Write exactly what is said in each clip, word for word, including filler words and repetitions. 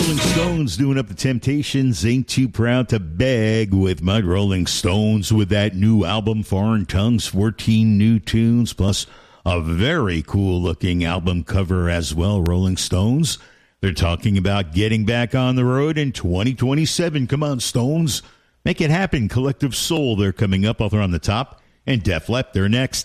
Rolling Stones doing up the Temptations. Ain't Too Proud to Beg with my Rolling Stones with that new album, Foreign Tongues, fourteen new tunes, plus a very cool-looking album cover as well, Rolling Stones. They're talking about getting back on the road in twenty twenty-seven. Come on, Stones. Make it happen. Collective Soul, they're coming up. They're on the top. And Def Leppard, they're next.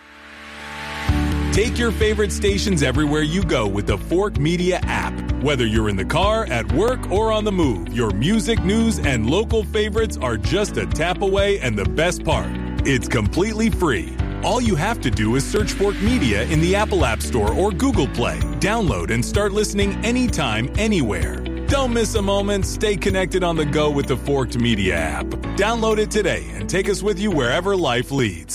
Take your favorite stations everywhere you go with the Fork Media app. Whether you're in the car, at work, or on the move, your music, news, and local favorites are just a tap away, and the best part, it's completely free. All you have to do is search Fork Media in the Apple App Store or Google Play. Download and start listening anytime, anywhere. Don't miss a moment. Stay connected on the go with the Forked Media app. Download it today and take us with you wherever life leads.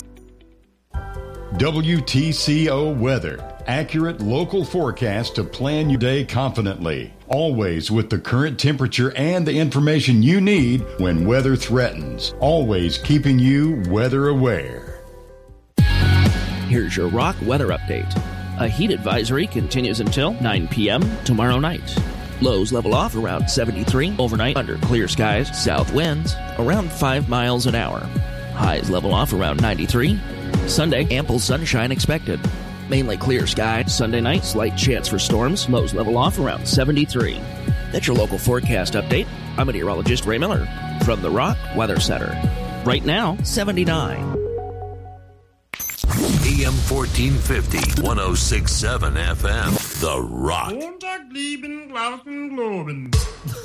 W T C O Weather. Accurate local forecast to plan your day confidently. Always with the current temperature and the information you need when weather threatens. Always keeping you weather aware. Here's your Rock weather update. A heat advisory continues until nine p.m. tomorrow night. Lows level off around seventy-three overnight under clear skies. South winds around five miles an hour. Highs level off around ninety-three. Sunday, ample sunshine expected. Mainly clear skies. Sunday night, slight chance for storms. Lows level off around seventy-three. That's your local forecast update. I'm meteorologist Ray Miller from the Rock Weather Center. Right now, seventy-nine. A M fourteen fifty, one oh six point seven F M, The Rock.